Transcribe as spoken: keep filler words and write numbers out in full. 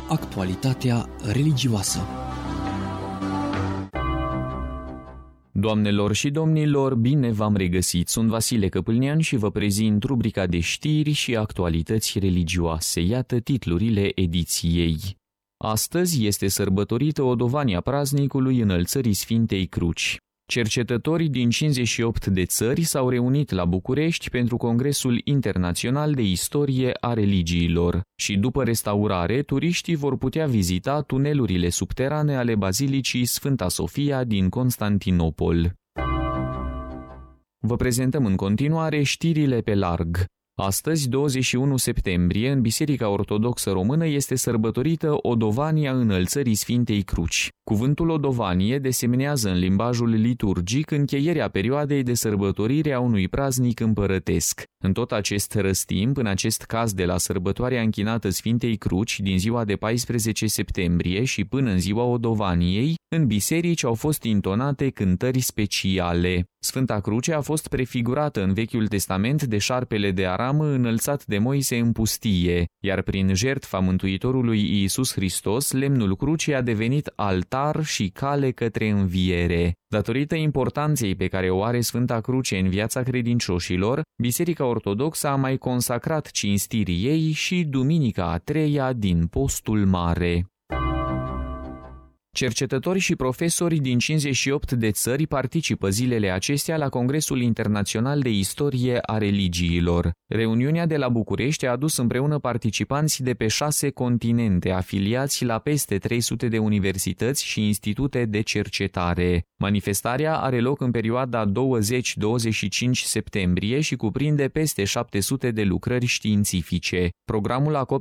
Actualitatea religioasă. Doamnelor și domnilor, bine v-am regăsit! Sunt Vasile Căpâlnean și vă prezint rubrica de știri și actualități religioase. Iată titlurile ediției. Astăzi este sărbătorită Odovania praznicului Înălțării Sfintei Cruci. Cercetătorii din cincizeci și opt de țări s-au reunit la București pentru Congresul Internațional de Istorie a Religiilor și după restaurare, turiștii vor putea vizita tunelurile subterane ale Bazilicii Sfânta Sofia din Constantinopol. Vă prezentăm în continuare știrile pe larg. Astăzi, douăzeci și unu septembrie, în Biserica Ortodoxă Română este sărbătorită Odovania Înălțării Sfintei Cruci. Cuvântul odovanie desemnează în limbajul liturgic încheierea perioadei de sărbătorire a unui praznic împărătesc. În tot acest răstimp, în acest caz de la sărbătoarea închinată Sfintei Cruci din ziua de paisprezece septembrie și până în ziua Odovaniei, în biserici au fost intonate cântări speciale. Sfânta Cruce a fost prefigurată în Vechiul Testament de șarpele de aramă înălțat de Moise în pustie, iar prin jertfa Mântuitorului Iisus Hristos, lemnul crucii a devenit altar și cale către înviere. Datorită importanței pe care o are Sfânta Cruce în viața credincioșilor, Biserica Ortodoxă a mai consacrat cinstirii ei și Duminica a treia din Postul Mare. Cercetători și profesori din cincizeci și opt de țări participă zilele acestea la Congresul Internațional de Istorie a Religiilor. Reuniunea de la București a adus împreună participanți de pe șase continente, afiliați la peste trei sute de universități și institute de cercetare. Manifestarea are loc în perioada douăzeci douăzeci și cinci septembrie și cuprinde peste șapte sute de lucrări științifice. Programul acoperă